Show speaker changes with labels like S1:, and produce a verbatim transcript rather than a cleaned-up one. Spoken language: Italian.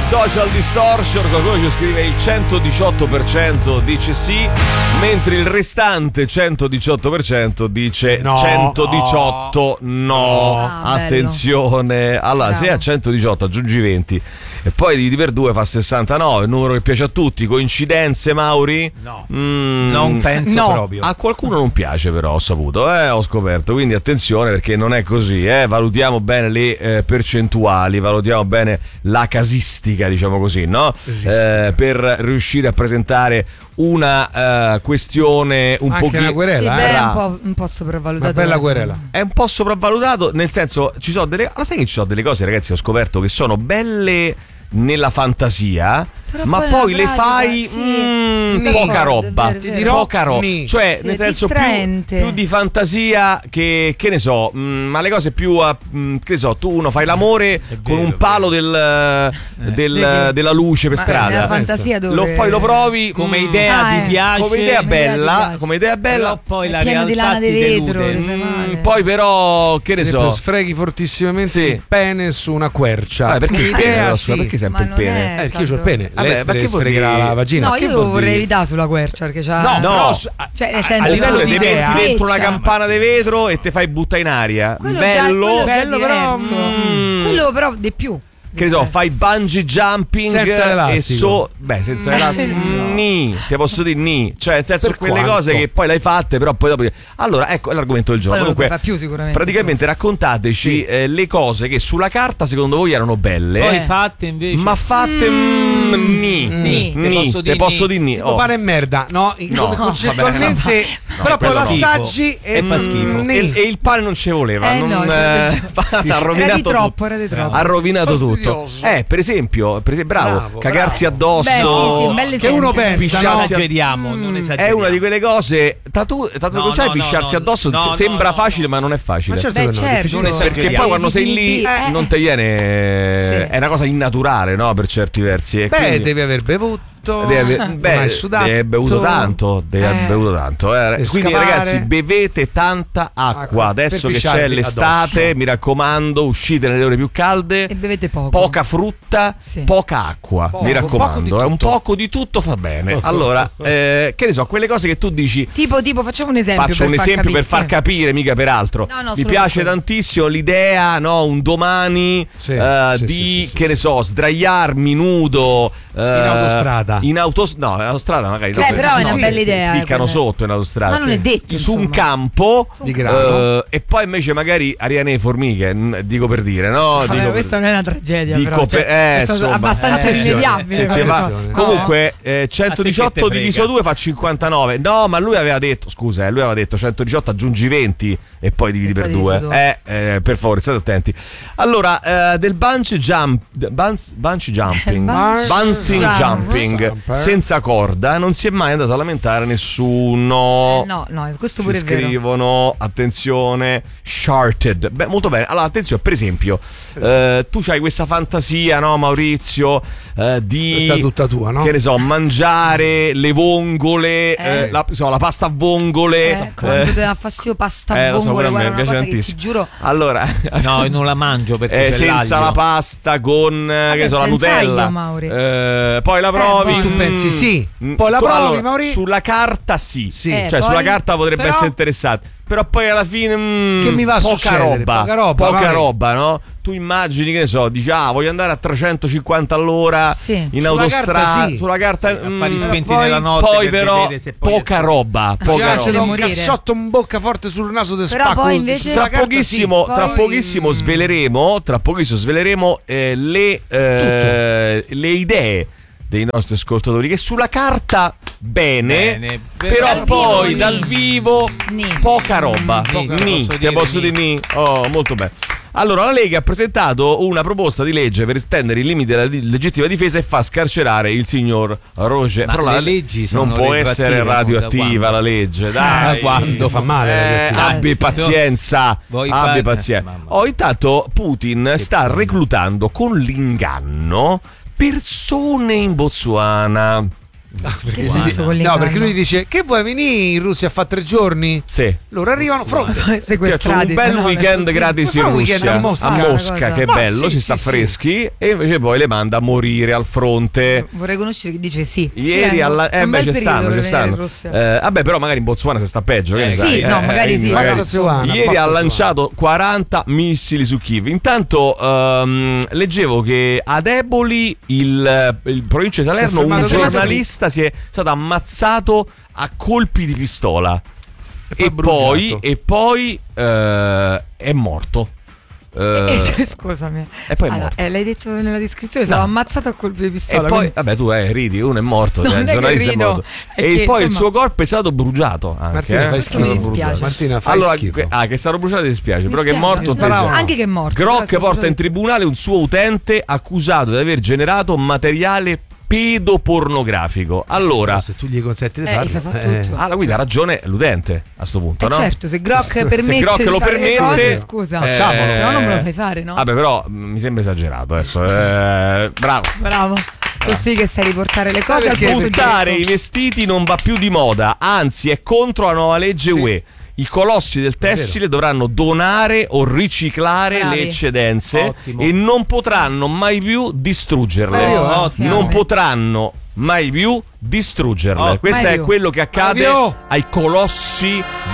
S1: Social Distortion, qualcuno ci scrive il centodiciotto per cento dice sì, mentre il restante centodiciotto per cento dice
S2: no.
S1: centodiciotto no.
S3: Ah,
S1: Attenzione. Allora,
S3: Bravo.
S1: se a centodiciotto aggiungi venti e poi dividi per due fa sessantanove, il numero che piace a tutti. Coincidenze, Mauri?
S2: No.
S1: Mm,
S2: Non penso
S3: no.
S2: proprio.
S1: A qualcuno non piace, però ho saputo, eh, ho scoperto, quindi attenzione perché non è così, eh. Valutiamo bene le eh, percentuali, valutiamo bene la casistica, diciamo così, no? Eh, per riuscire a presentare una uh, questione un
S2: Anche
S1: pochino
S2: una querela,
S3: Sì,
S2: eh?
S3: beh, è un
S1: Bravo.
S3: po', un po' sopravvalutato.
S2: Una bella
S3: secondo
S2: querela.
S3: me.
S1: È un po' sopravvalutato, nel senso, ci sono delle, lo sai che ci sono delle cose, ragazzi, ho scoperto che sono belle nella fantasia,
S3: Però
S1: ma
S3: poi
S1: poi
S3: nella
S1: le
S3: pratica,
S1: fai
S3: sì,
S1: mm,
S3: sì,
S1: poca
S3: d'accordo,
S1: roba,
S3: è vero, è vero.
S1: poca roba,
S2: Ni.
S1: cioè
S3: Sì,
S1: nel
S3: è
S1: senso più,
S3: distraente.
S1: più di fantasia che, che ne so, mm, ma le cose più, a, mm, che ne so, tu uno fai l'amore
S2: vero,
S1: con un
S2: è
S1: palo del, del-
S3: Vedi?
S1: della luce per
S3: Ma
S1: strada,
S3: nella fantasia dove...
S1: lo, poi lo provi
S4: Come
S1: mm,
S4: idea
S3: Ah,
S4: ti
S3: eh.
S4: piace,
S1: come idea
S3: Come idea ti
S1: bella,
S3: piace.
S1: come idea bella.
S4: però poi
S3: È
S4: la
S3: pieno di
S4: realtà
S3: lana
S4: ti
S3: di vetro,
S4: delude.
S3: ti fai male.
S1: Mm, poi però, che ne so,
S2: Esempio, sfreghi fortissimamente
S1: Sì.
S2: il pene su una quercia.
S1: Vabbè, perché
S2: Come
S1: il pene,
S2: idea,
S1: Rossa?
S2: sì.
S1: Perché sempre
S3: Ma
S1: il pene?
S3: non è-
S2: Eh, perché io c'ho il pene.
S1: Vabbè,
S2: Lei
S1: ma che vuol
S2: sfregherà
S1: dire?
S2: la vagina.
S3: No,
S1: che
S3: io
S1: vuol
S3: lo vorrei
S1: dire?
S3: evitare sulla quercia perché c'ha...
S2: No,
S1: No.
S2: però s- a-
S3: Cioè, nel
S2: a-
S3: senso,
S2: a livello
S3: quello
S2: di
S1: ti
S3: di
S2: idea,
S1: metti dentro una
S3: freccia.
S1: campana di vetro e te fai buttare in aria.
S3: Quello già-
S1: Bello.
S3: quello già è
S2: bello, però,
S3: diverso.
S1: mm.
S3: Quello però di più.
S1: Che ne so, fai bungee jumping
S2: Senza
S1: e
S2: l'elastico.
S1: so. Beh, senza l'elastico.
S3: No.
S1: Ni. Ti posso dire ni. Cioè, nel senso,
S2: Per
S1: quelle
S2: quanto?
S1: cose che poi l'hai fatte, però poi dopo. Allora, ecco è l'argomento del giorno.
S3: Quello lo puoi
S1: Comunque,
S3: fare più sicuramente.
S1: praticamente raccontateci eh, le cose che sulla carta secondo voi erano belle.
S4: Poi
S3: Eh.
S4: fatte invece.
S1: Ma fatte mm, ni.
S3: Ni.
S4: Te posso
S1: Te
S4: dire
S1: posso
S4: ni.
S1: dire ni.
S2: Tipo
S1: Oh.
S2: pane e merda, no? In-
S1: No,
S2: come
S1: no,
S2: concettualmente,
S1: vabbè,
S2: però poi
S1: quello
S2: lo
S1: no.
S2: assaggi e,
S4: E fa schifo.
S2: mm,
S1: E,
S2: ni.
S1: e il pane non ci voleva,
S3: Eh,
S1: non,
S3: no,
S1: eh,
S3: c'è
S1: ha rovinato
S3: Era di troppo,
S1: tutto.
S3: era di troppo.
S1: Ha rovinato tutto.
S2: Fastidioso.
S1: Eh, per esempio, per esempio bravo,
S2: Bravo,
S1: cagarsi
S2: bravo.
S1: addosso.
S3: Beh, sì, sì, un bel
S2: Che
S3: esempio.
S2: uno pensa,
S1: Pisciarsi
S4: Non
S1: a-
S4: esageriamo, non
S1: È
S4: esageriamo.
S1: una di quelle cose. Tatu, tatu
S4: No,
S1: cioè,
S4: no,
S1: pisciarsi
S4: no,
S1: addosso
S4: no, no,
S1: sembra
S4: no,
S1: facile,
S4: no.
S1: ma non è facile.
S2: Ma certo
S3: Beh,
S2: che no,
S3: certo.
S2: difficile.
S4: Non
S1: Perché
S4: esageriamo.
S1: poi quando sei lì
S3: Eh.
S1: non te viene.
S3: Sì.
S1: È una cosa innaturale, no? Per certi versi. E
S2: Beh,
S1: quindi-
S2: devi aver bevuto.
S1: Devi aver- beh,
S2: non hai sudato.
S1: devi aver bevuto tanto, devi aver
S3: Eh.
S1: bevuto tanto. eh.
S2: E
S1: Quindi,
S2: scavare.
S1: ragazzi, bevete tanta acqua.
S2: Acqua,
S1: Adesso
S2: per
S1: che c'è
S2: pisciarvi
S1: l'estate,
S2: addosso.
S1: mi raccomando, uscite nelle ore più calde.
S3: E bevete poco.
S1: Poca frutta,
S3: Sì.
S1: poca acqua.
S2: Poco,
S1: mi
S2: un
S1: raccomando,
S2: poco di
S1: eh, un
S2: tutto.
S1: poco di tutto fa bene. Allora, eh, che ne so, quelle cose che tu dici.
S3: Tipo, tipo, facciamo un esempio.
S1: Faccio
S3: per
S1: un
S3: far
S1: esempio per
S3: capire,
S1: far
S3: sì.
S1: capire, mica peraltro.
S3: No, no,
S1: Mi
S3: solo
S1: piace
S3: per quello.
S1: tantissimo l'idea, no? Un domani
S2: Sì,
S1: eh,
S2: sì,
S1: di,
S2: sì, sì,
S1: che
S2: sì,
S1: ne
S2: sì.
S1: so, sdraiarmi nudo eh,
S2: In autostrada.
S1: In autos- no, in autostrada magari.
S3: Beh,
S1: no,
S3: però è una
S1: sì,
S3: bella idea,
S1: Ficcano
S3: eh,
S1: sotto in autostrada.
S3: Ma non è detto,
S1: Su un
S3: insomma.
S1: campo
S2: Di grano.
S1: eh, e poi invece magari ariane formiche, n- dico per dire, no?
S3: Vabbè,
S1: Dico per-
S3: questa non è una tragedia,
S1: dico
S3: però.
S1: per-
S3: Cioè,
S1: eh,
S3: è stato
S1: insomma,
S3: abbastanza
S1: attenzione,
S3: rimediabile.
S1: se te
S3: questa
S1: va-
S3: cosa.
S2: attenzione.
S3: No.
S1: Comunque eh, centodiciotto
S4: A te che te
S1: diviso
S4: frega.
S1: due fa cinquantanove. No, ma lui aveva detto, scusa, eh, lui aveva detto centodiciotto aggiungi venti e poi dividi
S3: E
S1: per
S3: poi divisi
S1: due.
S3: due.
S1: Eh, eh, per favore, state attenti. Allora, eh, del bungee jump bungee, bungee jumping,
S3: Bungee
S1: bouncing
S3: jump.
S1: jumping
S2: Jumper.
S1: senza corda non si è mai andato a lamentare nessuno.
S3: Eh, no, no, questo
S1: Ci
S3: pure è vero.
S1: scrivono, attenzione, Charted. Beh, molto bene. Allora, attenzione, per esempio, eh, tu c'hai questa fantasia, no, Maurizio, eh, di
S2: Questa è tutta tua, no?
S1: che ne so, mangiare le vongole,
S3: Eh.
S1: eh, la, so, la pasta a vongole.
S3: Eh, quando ti dà fastidio pasta
S1: eh, lo so,
S3: vongole,
S1: pure a me
S3: guarda,
S1: piace
S3: una cosa che ti
S1: tantissimo.
S3: giuro.
S1: Allora,
S4: No, non la mangio perché
S1: eh,
S4: c'è
S1: senza
S4: l'aglio.
S1: la pasta con eh, che ne so, la
S3: senza
S1: Nutella.
S3: aglio, Mauri.
S1: Eh, poi la provi.
S3: buono.
S2: Tu pensi sì,
S1: Mm,
S2: poi la
S1: tu-
S2: provi,
S1: allora,
S2: Mauri?
S1: Sulla carta sì.
S2: Sì.
S3: Eh,
S1: Cioè,
S3: poi-
S1: sulla carta potrebbe
S2: però-
S1: essere interessante. Però poi alla fine mm,
S2: Che mi va a
S1: poca
S2: succedere?
S1: roba,
S2: Poca roba,
S1: poca
S2: vai.
S1: roba, no? Tu immagini, che ne so, dici ah, voglio andare a trecentocinquanta all'ora
S3: Sì.
S1: in
S2: Sulla
S1: autostrada,
S2: carta sì.
S1: sulla carta
S4: Affari
S1: mm,
S4: spenti
S2: poi-
S4: nella notte
S1: poi
S4: per
S1: però
S4: vedere se poi
S1: poca roba, poca
S2: Già,
S1: roba.
S2: c'è un
S3: morire.
S2: cassotto in bocca forte sul naso del
S3: Però
S2: spacco.
S3: poi invece-
S2: Sulla
S1: Tra
S2: carta
S1: pochissimo,
S3: sì.
S1: tra
S3: Poi-
S1: pochissimo sveleremo, tra pochissimo sveleremo eh, le, eh, le idee dei nostri ascoltatori che sulla carta bene,
S4: Bene,
S1: però
S3: dal
S1: poi
S3: vivo,
S1: dal
S3: ni.
S1: vivo
S3: Ni.
S1: poca roba.
S4: Ni,
S1: Poca
S4: te
S1: ni,
S4: posso
S1: te
S4: dire
S1: posso
S4: ni.
S1: dire ni. Oh, molto bene. Allora, la Lega ha presentato una proposta di legge per estendere i limiti della di- legittima difesa e fa scarcerare il signor Roger.
S4: Ma
S1: Però
S4: le
S1: la-
S4: leggi sono
S1: non può
S4: retroattive,
S1: essere
S4: da
S1: radioattiva
S4: quando?
S1: la legge,
S2: sì.
S1: dai.
S2: Da quando fa male la
S1: Eh,
S2: lettura.
S1: abbi
S3: Eh, sì.
S1: pazienza,
S4: Vuoi
S1: abbi
S4: fare-
S1: pazienza.
S4: Mamma.
S1: Oh, intanto Putin sta reclutando con l'inganno persone in Botswana.
S3: Che senso con
S2: No,
S3: l'inganno?
S2: perché lui dice che vuoi venire in Russia a fare tre giorni?
S1: Sì.
S2: Loro arrivano, fronte.
S1: Cioè, c'è
S3: Sequestrati.
S1: un bel
S3: No, non è
S1: weekend
S3: possibile.
S1: gratis
S2: Ma
S1: in
S2: fa un weekend
S1: Russia,
S2: a Mosca,
S1: a
S3: una
S1: Mosca,
S3: cosa.
S1: che è
S2: Ma
S1: bello,
S2: sì,
S1: si
S2: sì,
S1: sta
S2: sì.
S1: freschi, e invece poi le manda a morire al fronte.
S3: Vorrei conoscere chi dice sì. Ci
S1: Ieri
S3: vengo.
S1: alla...
S3: È
S1: eh
S3: un
S1: beh,
S3: bel
S1: ci
S3: periodo
S1: stanno,
S3: per
S1: ci
S3: venire in
S1: stanno.
S3: Russia.
S1: Eh, vabbè, però magari in Botswana si sta peggio, che ne
S4: Eh,
S1: sai?
S3: sì, no,
S1: Eh,
S3: magari
S1: eh,
S3: sì,
S1: magari-
S2: Botswana,
S1: Ieri ha
S2: Botswana.
S1: lanciato quaranta missili su Kiev. Intanto ehm, leggevo che ad Eboli, il, il provincia di
S2: Si è
S1: Salerno, un
S2: fermato
S1: giornalista si è stato ammazzato a colpi di pistola.
S2: poi
S1: E poi,
S2: bruciato.
S1: e poi eh, è morto. Eh,
S3: Eh, scusami.
S1: e poi è
S3: Allora,
S1: morto.
S3: eh, l'hai detto nella descrizione, stavo
S1: No.
S3: ammazzato a colpi di
S1: E
S3: pistola.
S1: poi,
S3: quindi-
S1: vabbè, tu eh, ridi, uno è morto, cioè,
S3: Non
S1: il
S3: è che
S1: giornalista è
S3: rido,
S1: morto.
S3: è
S1: E
S3: che,
S1: poi il
S3: insomma-
S1: suo corpo è stato bruciato. Anche,
S2: Martina,
S1: eh?
S2: fai
S1: È
S2: schifo.
S1: stato
S3: Mi dispiace.
S1: bruciato.
S2: Martina, fai
S1: Allora,
S2: schifo.
S1: que- ah, che è stato bruciato, ti dispiace,
S3: Mi
S1: però che è
S3: spiace,
S1: morto.
S3: mi
S1: ti
S3: spiace.
S2: sparavano.
S3: Anche che è morto.
S1: Grock
S3: però sì,
S1: porta
S3: però-
S1: in tribunale un suo utente accusato di aver generato materiale pedopornografico. Allora,
S2: Se tu gli consenti di
S3: Eh,
S2: farlo,
S3: gli fai fa
S2: eh,
S3: tutto.
S1: alla guida ha ragione l'utente a sto punto,
S3: Eh
S1: no?
S3: certo, se Grock permette
S1: Se Grock
S3: di
S1: lo
S3: fare le
S1: permette,
S3: cose, scusa,
S1: Facciamolo.
S3: se no non me lo fai fare, no?
S1: Vabbè, però mh, mi sembra esagerato adesso. Eh, bravo.
S3: Bravo. Tu sì che sai riportare le cose al
S2: perché
S3: posto
S1: Buttare i
S3: giusto.
S1: vestiti non va più di moda, anzi è contro la nuova legge
S2: Sì.
S1: U E. I colossi del tessile dovranno donare o riciclare
S3: Bravi.
S1: le eccedenze
S4: Ottimo.
S1: e non potranno mai più distruggerle.
S2: Bravi,
S3: oh,
S1: non
S3: fiamme.
S1: potranno mai più distruggerle.
S4: Oh,
S1: Questo
S3: mai
S1: è
S3: più.
S1: quello che accade
S2: Bravi, oh.
S1: ai colossi